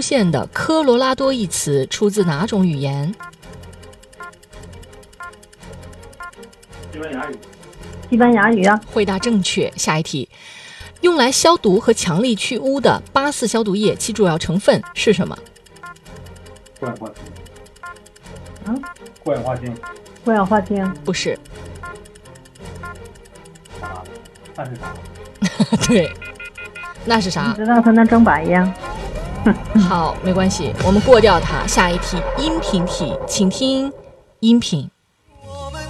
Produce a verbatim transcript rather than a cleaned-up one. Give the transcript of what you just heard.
现的科罗拉多一词出自哪种语言？ 西班牙语。 西班牙语啊。 回答正确。下一题，用来消毒和强力去污的八四消毒液，其主要成分是什么？ 过氧化氢。 嗯， 过氧化氢。 过氧化氢不是。 啊，那是啥？ 对，那是啥？ 你知道它能整白呀？ 好，没关系，我们过掉它。下一题，音频题，请听音频。